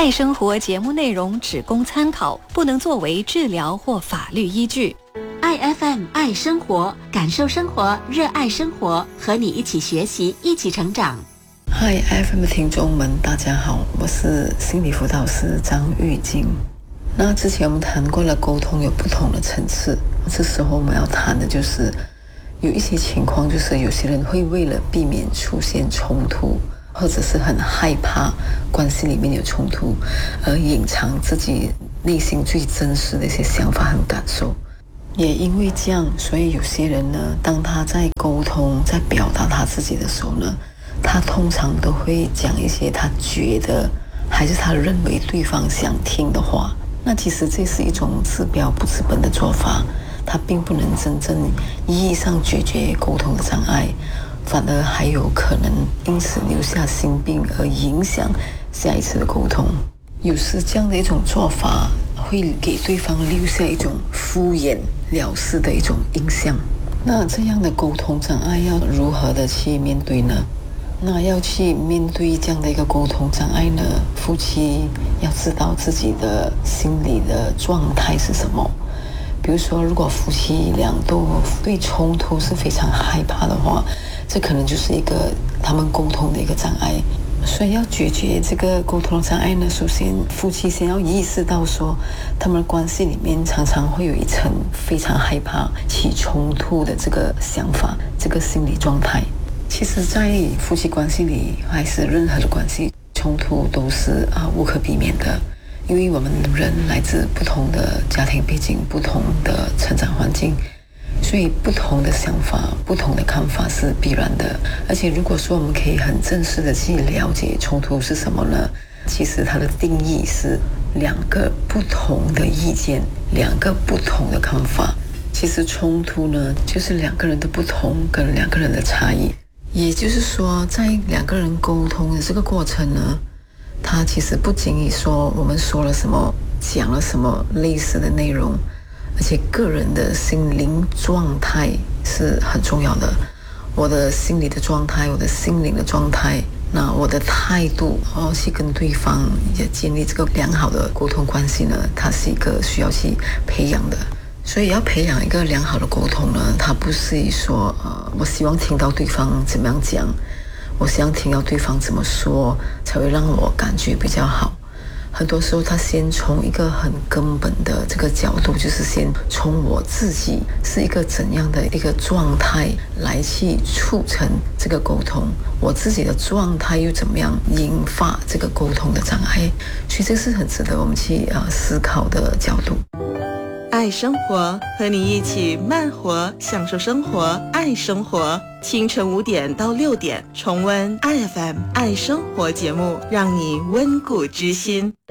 爱生活节目内容只供参考，不能作为治疗或法律依据。 爱 FM 爱生活，感受生活，热爱生活，和你一起学习，一起成长。 嗨 FM 的听众们，大家好，我是心理辅导师张玉晶。那之前我们谈过了沟通有不同的层次，这时候我们要谈的就是有一些情况，就是有些人会为了避免出现冲突，或者是很害怕关系里面有冲突，而隐藏自己内心最真实的一些想法和感受。也因为这样，所以有些人呢，当他在沟通在表达他自己的时候呢，他通常都会讲一些他觉得还是他认为对方想听的话。那其实这是一种治标不治本的做法，它并不能真正意义上解决沟通的障碍，反而还有可能因此留下心病，而影响下一次的沟通。有时这样的一种做法会给对方留下一种敷衍了事的一种印象。那这样的沟通障碍要如何的去面对呢？那要去面对这样的一个沟通障碍呢，夫妻要知道自己的心理的状态是什么。比如说，如果夫妻俩都对冲突是非常害怕的话，这可能就是一个他们沟通的一个障碍。所以要解决这个沟通障碍呢，首先夫妻先要意识到说，他们的关系里面常常会有一层非常害怕起冲突的这个想法，这个心理状态。其实在夫妻关系里，还是任何的关系，冲突都是无可避免的。因为我们人来自不同的家庭背景，不同的成长环境，所以不同的想法，不同的看法是必然的。而且如果说我们可以很正式的去了解冲突是什么呢，其实它的定义是两个不同的意见，两个不同的看法。其实冲突呢，就是两个人的不同跟两个人的差异。也就是说，在两个人沟通的这个过程呢，它其实不仅仅说我们说了什么，讲了什么类似的内容，而且个人的心灵状态是很重要的。我的心理的状态，我的心灵的状态，那我的态度去跟对方也建立这个良好的沟通关系呢，它是一个需要去培养的。所以要培养一个良好的沟通呢，它不是说我希望听到对方怎么样讲，我希望听到对方怎么说才会让我感觉比较好。很多时候他先从一个很根本的这个角度，就是先从我自己是一个怎样的一个状态来去促成这个沟通，我自己的状态又怎么样引发这个沟通的障碍。所以这是很值得我们去思考的角度。 爱生活，和你一起慢活，享受生活，爱生活。清晨5点到6点，重温 IFM 爱生活节目，让你温故知新。